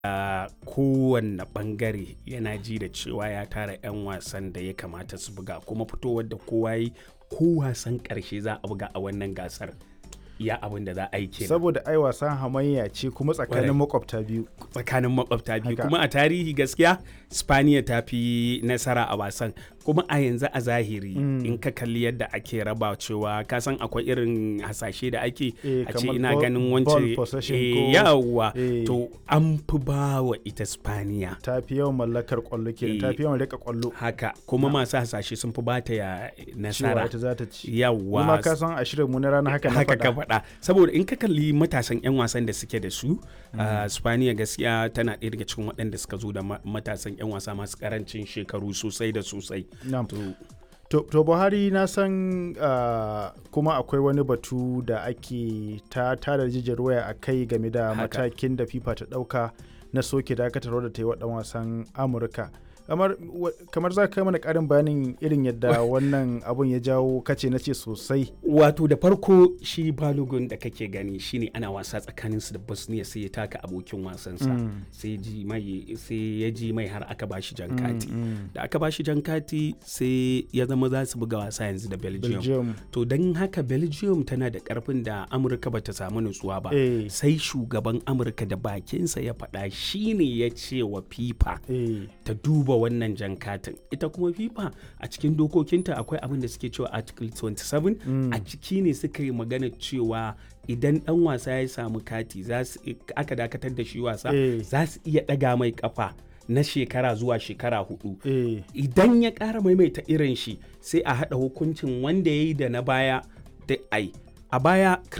kowanne bangare yana ji da cewa ya tara 'yan wasan da ya kamata su buga, kuma fitowar da kowa yi ko wasan karshe za a buga a wannan gasar iya abin da za a yi kenan. Saboda ai wasan hamayya ce kuma tsakanin makwabta biyu. Kuma a tarihi gaskiya Spaniya ta fi nasara a wasan, kuma a yanzu a zahiri in ka kalli yadda ake raba cewa ka san akwai irin hasashe da ake a ce ina ganin wance yawa to an fi ba wa ita Spaniya. Ta fi yawan mallakar kwallo kenan, ta fi yawan rika kwallo. Haka kuma masu hasashe sun fi bata ya nasara. Cewa ita za ta ci. Yawa. Kuma ka san a shirin mu na rana haka na faɗa. Saboda in ka kalli matasan 'yan wasan da suke da su, Spaniya gaskiya tana ɗaya daga cikin waɗanda suka zo da matasan 'yan wasa masu karancin shekaru sosai da sosai. To Buhari, na san kuma akwai wani batu da ake tada jijiyar waya a kai game da matakin da FIFA ta ɗauka na soke dakatarwa da ta yi wa ɗan wasan Amurka. Kamar za ka mana ƙarin bayanin irin yadda wannan abun ya jawo kace na ce sosai. Wato da farko shi Balogun da kake gani shine ana wasa tsakaninsu da Bosnia, sai ya taka abokin wasansa sai ya ji mai har aka bashi jan kati. Da aka bashi jan kati sai ya zama za su buga wasa yanzu da Belgium. To don haka Belgium tana da karfin da Amurka bata samu nutsuwa ba. Sai shugaban Amurka da bakinsa ya faɗa shine ya ce wa FIFA ta duba wannan jan katin. Ita kuma FIFA a cikin dokokinta akwai abin da suke cewa Article 27 a ciki ne suka yi magana cewa idan dan wasa ya samu kati aka dakatar da shi wasa za su iya daga mai kafa na shekara zuwa shekara 4. Idan ya ƙara maimaita irin shi sai a haɗa hukuncin wanda ya yi da na baya da a baya